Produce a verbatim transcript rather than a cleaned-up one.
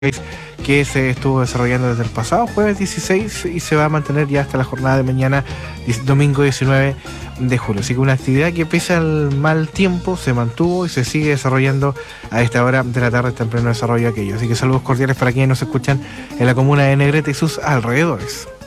que se estuvo desarrollando desde el pasado jueves dieciséis y se va a mantener ya hasta la jornada de mañana, domingo diecinueve de julio. Así que una actividad que pese al mal tiempo se mantuvo y se sigue desarrollando a esta hora de la tarde, está en pleno desarrollo aquello. Así que saludos cordiales para quienes nos escuchan en la comuna de Negrete y sus alrededores.